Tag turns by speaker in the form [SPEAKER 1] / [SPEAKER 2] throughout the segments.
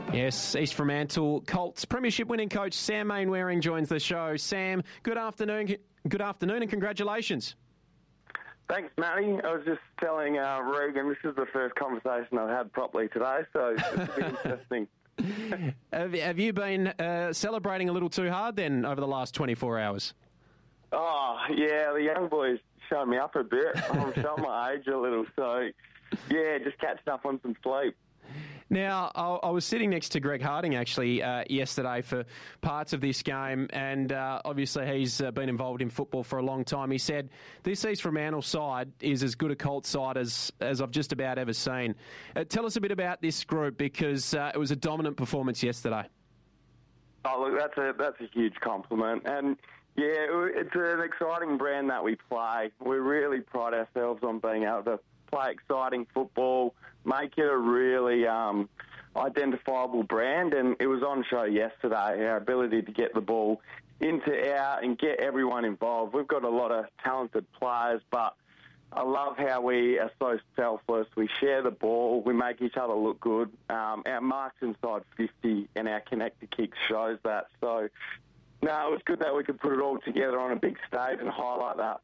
[SPEAKER 1] Yes, East Fremantle Colts Premiership winning coach Sam Mainwaring joins the show. Sam, good afternoon and congratulations.
[SPEAKER 2] Thanks, Matty. I was just telling Regan this is the first conversation I've had properly today, so it's been interesting.
[SPEAKER 1] Have you been celebrating a little too hard then over the last 24 hours?
[SPEAKER 2] Oh, yeah, the young boys showing me up a bit. I'm showing my age a little, so yeah, just catching up on some sleep.
[SPEAKER 1] Now, I was sitting next to Greg Harding, actually, yesterday for parts of this game, and obviously he's been involved in football for a long time. He said, this East Fremantle side is as good a Colts side as I've just about ever seen. Tell us a bit about this group, because it was a dominant performance yesterday.
[SPEAKER 2] Oh, look, that's a huge compliment. And, yeah, it's an exciting brand that we play. We really pride ourselves on being able to play exciting football, make it a really identifiable brand, and it was on show yesterday, our ability to get the ball into out and get everyone involved. We've got a lot of talented players, but I love how we are so selfless. We share the ball, we make each other look good. Our marks inside 50 and our connected kicks shows that. So, no, it was good that we could put it all together on a big stage and highlight that.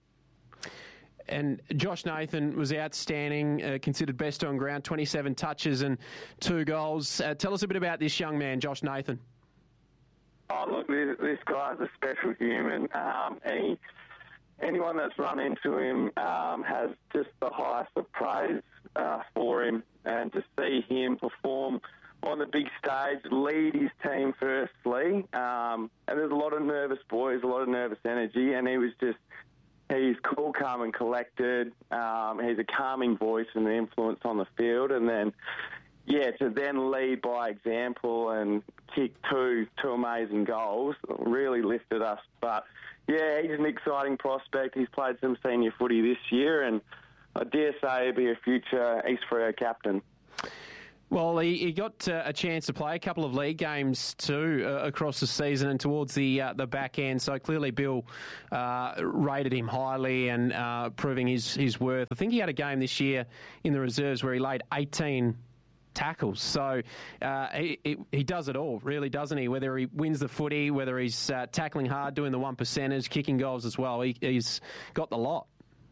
[SPEAKER 1] And Josh Nathan was outstanding, considered best on ground, 27 touches and 2 goals. Tell us a bit about this young man, Josh Nathan.
[SPEAKER 2] Oh, look, this guy's a special human. Anyone that's run into him has just the highest of praise for him. And to see him perform on the big stage, lead his team firstly. And there's a lot of nervous boys, a lot of nervous energy, and he's cool, calm and collected. He's a calming voice and an influence on the field. And then, yeah, to then lead by example and kick two amazing goals really lifted us. But, yeah, he's an exciting prospect. He's played some senior footy this year, and I dare say he'll be a future East Freo captain.
[SPEAKER 1] Well, he got a chance to play a couple of league games too across the season and towards the back end. So clearly, Bill rated him highly and proving his worth. I think he had a game this year in the reserves where he laid 18 tackles. So he does it all, really, doesn't he? Whether he wins the footy, whether he's tackling hard, doing the 1%ers, kicking goals as well. He's got the lot.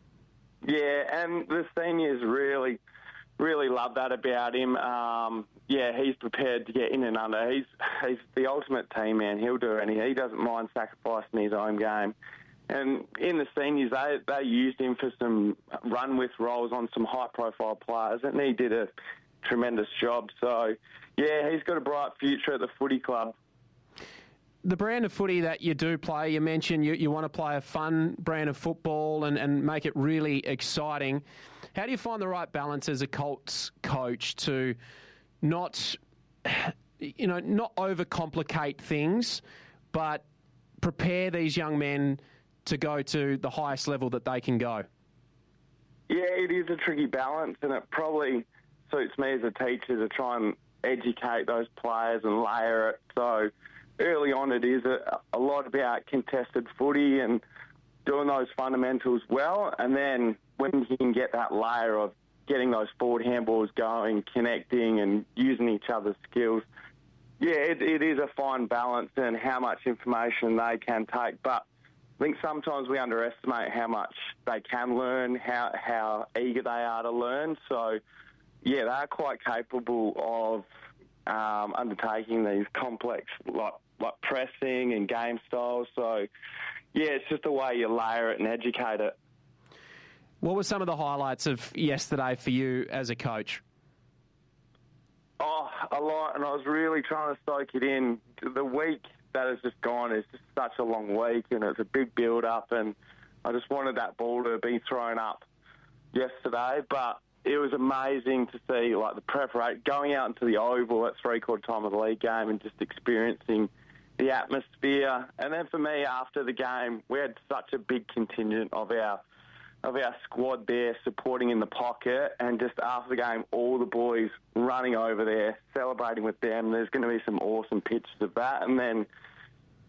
[SPEAKER 2] Yeah, and the seniors really love that about him. Yeah, he's prepared to get in and under. He's the ultimate team man. He'll do anything. He doesn't mind sacrificing his own game. And in the seniors, they used him for some run-with roles on some high-profile players, and he did a tremendous job. So, yeah, he's got a bright future at the footy club.
[SPEAKER 1] The brand of footy that you do play, you mentioned you want to play a fun brand of football and make it really exciting. How do you find the right balance as a Colts coach to not overcomplicate things, but prepare these young men to go to the highest level that they can go?
[SPEAKER 2] Yeah, it is a tricky balance, and it probably suits me as a teacher to try and educate those players and layer it. So early on it is a lot about contested footy and doing those fundamentals well, and then when you can get that layer of getting those forward handballs going, connecting and using each other's skills, yeah, it is a fine balance in how much information they can take. But I think sometimes we underestimate how much they can learn, how eager they are to learn. So, yeah, they're quite capable of undertaking these complex, like pressing and game styles. So, yeah, it's just the way you layer it and educate it.
[SPEAKER 1] What were some of the highlights of yesterday for you as a coach?
[SPEAKER 2] Oh, a lot, and I was really trying to soak it in. The week that has just gone is just such a long week, and it's a big build-up, and I just wanted that ball to be thrown up yesterday, but it was amazing to see, like, the preparation, going out into the Oval at three-quarter time of the league game and just experiencing the atmosphere. And then for me, after the game, we had such a big contingent of our squad there supporting in the pocket, and just after the game, all the boys running over there, celebrating with them. There's going to be some awesome pictures of that. And then,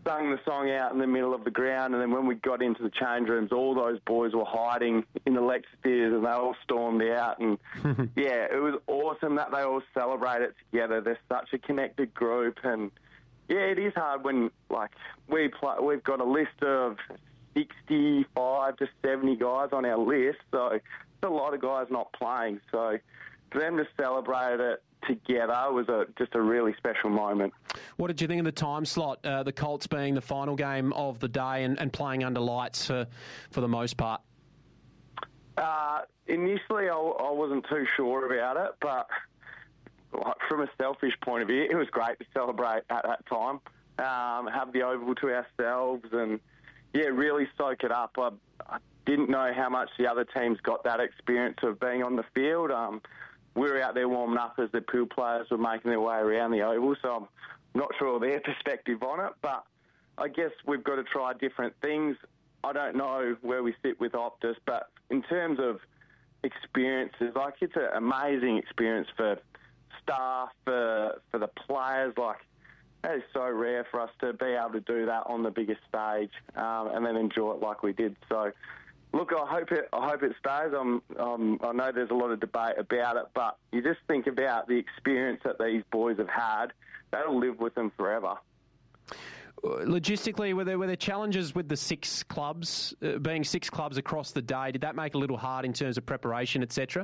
[SPEAKER 2] sung the song out in the middle of the ground, and then when we got into the change rooms, all those boys were hiding in the Lexus theatres and they all stormed out. And, yeah, it was awesome that they all celebrated together. They're such a connected group. And, yeah, it is hard when, like, we've got a list of 65 to 70 guys on our list, so it's a lot of guys not playing. So for them to celebrate it together was just a really special moment.
[SPEAKER 1] What did you think of the time slot, the Colts being the final game of the day and playing under lights for the most part?
[SPEAKER 2] Initially, I wasn't too sure about it, but from a selfish point of view, it was great to celebrate at that time, have the Oval to ourselves and, yeah, really soak it up. I didn't know how much the other teams got that experience of being on the field. We were out there warming up as the Peel players were making their way around the Oval, so I'm not sure their perspective on it, but I guess we've got to try different things. I don't know where we sit with Optus, but in terms of experiences, like, it's an amazing experience for staff, for the players. Like, that is so rare for us to be able to do that on the biggest stage and then enjoy it like we did. So, look, I hope it stays. I know there's a lot of debate about it, but you just think about the experience that these boys have had. That'll live with them forever.
[SPEAKER 1] Logistically, were there challenges with the 6 clubs, being 6 clubs across the day? Did that make it a little hard in terms of preparation, etc.?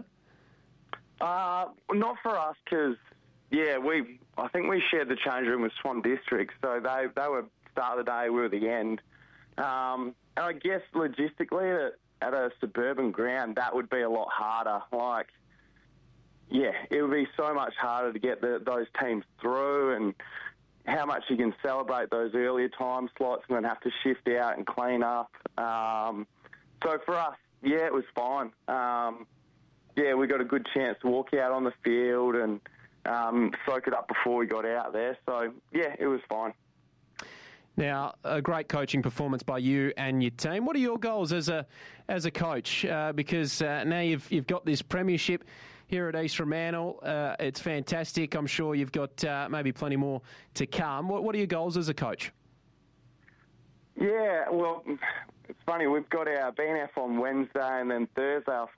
[SPEAKER 2] Not for us, because, yeah, I think we shared the change room with Swan District, so they were start of the day, we were the end. And I guess logistically, at a suburban ground, that would be a lot harder. Like, yeah, it would be so much harder to get those teams through, and how much you can celebrate those earlier time slots and then have to shift out and clean up. So for us, yeah, it was fine. Yeah, we got a good chance to walk out on the field and soak it up before we got out there. So, yeah, it was fine.
[SPEAKER 1] Now, a great coaching performance by you and your team. What are your goals as a coach? Because now you've got this premiership here at East Fremantle. It's fantastic. I'm sure you've got maybe plenty more to come. What are your goals as a coach?
[SPEAKER 2] Yeah, well, it's funny. We've got our BNF on Wednesday, and then Thursday our